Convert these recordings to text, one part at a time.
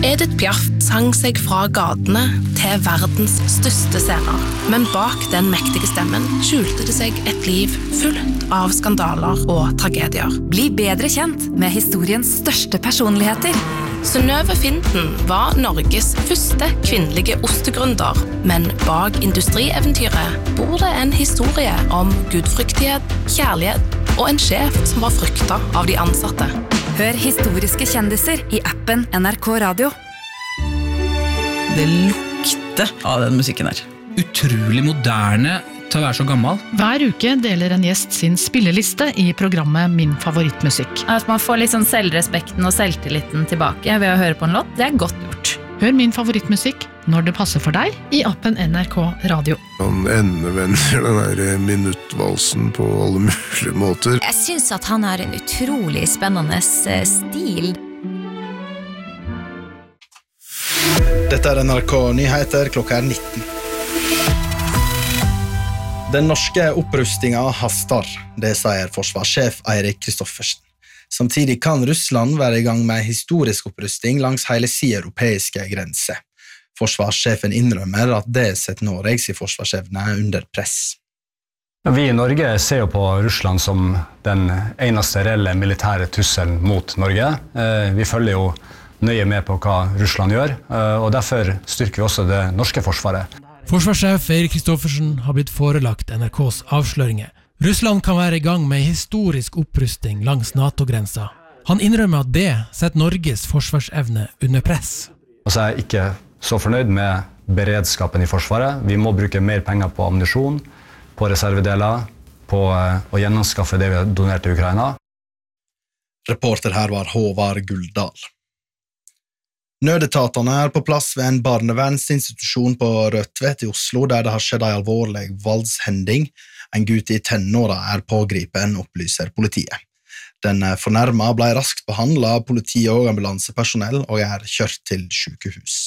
Edith Piaf sang seg fra gatene til verdens største scener. Men bak den mektige stemmen skjulte det seg et liv fullt av skandaler og tragedier. Bli bedre kjent med historiens største personligheter. Synnøve Finden var Norges første kvinnelige ostegründer, men bak industrieventyret bor det en historie om gudfryktighet, kjærlighet og en sjef som var fryktet av de ansatte. Hør historiske kjendiser i appen NRK Radio. Det lukter av den musikken her. Utrolig moderne til å være så gammel. Hver uke deler en gjest sin spilleliste i programmet Min favorittmusikk. At man får litt sånn selvrespekten og selvtilliten tilbake ved å høre på en låt, det er godt gjort. Hør Min favorittmusikk når det passer for deg i appen NRK Radio. Han endevender den der minuttvalsen på alle mulige måter. Jeg synes at han har en utrolig spennende stil. Dette er NRK Nyheter, klokka er 19. Den norske opprustningen hastar, det sier forsvarssjef Eirik Kristoffersen. Samtidig kan Russland være i gang med en historisk opprusting langs hele sin europeiske grense. Forsvarssjefen innrømmer at det setter Norges forsvarsevne under press. Vi i Norge ser jo på Russland som den eneste reelle militære tusselen mot Norge. Vi følger jo nøye med på hva Russland gjør, og derfor styrker vi også det norske forsvaret. Forsvarssjef Eirik Kristoffersen har blitt forelagt NRKs avsløringer. Russland kan være i gang med historisk opprusting langs NATO-grensa. Han innrømmer at det setter Norges forsvarsevne under press. Altså jeg er ikke så fornøyd med beredskapen i forsvaret. Vi må bruke mer penger på ammunisjon, på reservedeler, på å gjenanskaffe det vi har donert til Ukraina. Reporter her var Håvard Guldal. Nødetatene er på plass ved en barnevernsinstitusjon på Rødtvet i Oslo, der det har skjedd en alvorlig voldshending. En gutt i tenåra er pågripen, opplyser politiet. Den fornærmet ble raskt behandlet av politi og ambulansepersonell og er kjørt til sykehus.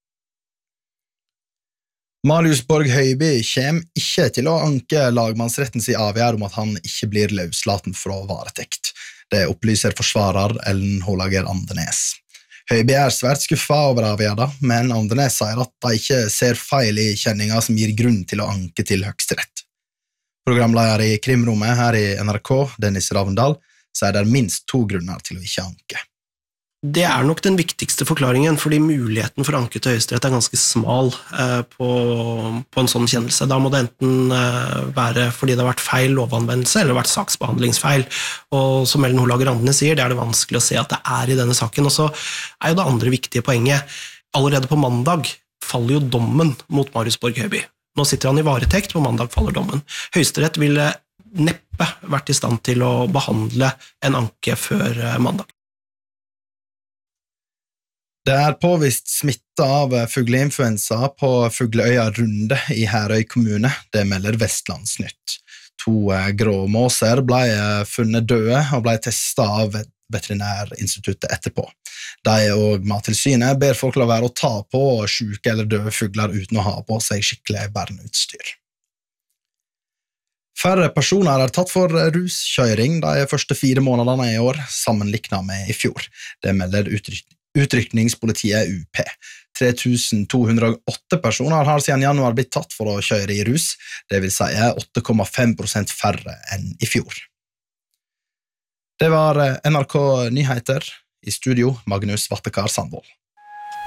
Marius Borg Høiby kommer ikke til å anke lagmannsrettens avgjørelse om at han ikke blir løslaten fra varetekt. Det opplyser forsvarer Ellen Hålager Andenes. Høiby er svært skuffet over avgjørelsen, men Andenes sier at de ikke ser feil i kjenninger som gir grunn til å anke til Høyesterett. Programleder i Krimrommet her i NRK, Dennis Ravndal, sier det er minst 2 grunner til å ikke anke. Det er nok den viktigste forklaringen, fordi muligheten for anke til Høyesterett er ganske smal på en sånn kjennelse. Da må det enten være fordi det har vært feil lovanvendelse, eller vært saksbehandlingsfeil. Og som Ellen Hålager Andenes sier, det er det vanskelig å se at det er i denne saken. Og så er jo det andre viktige poenget. Allerede på mandag faller jo dommen mot Marius Borg Høiby. Nå sitter han i varetekt, på mandag faller dommen. Høyesterett ville neppe vært i stand til å behandle en anke før mandag. Det er påvist smitte av fugleinfluensa på fugleøya Runde i Herøy kommune, det melder Vestlandsnytt. 2 gråmåser ble funnet døde og ble testet av Veterinærinstituttet etterpå. De og Mattilsynet ber folk la være å ta på syke eller døde fugler uten å ha på seg skikkelig verneutstyr. Færre personer er tatt for ruskjøring de første 4 månedene i år, sammenlignet med i fjor. Det melder utrykningspolitiet UP. 3208 personer har siden januar blitt tatt for å kjøre i rus, det vil si 8,5% færre enn i fjor. Det var NRK Nyheter, i studio Magnus Vattekar Sandvold.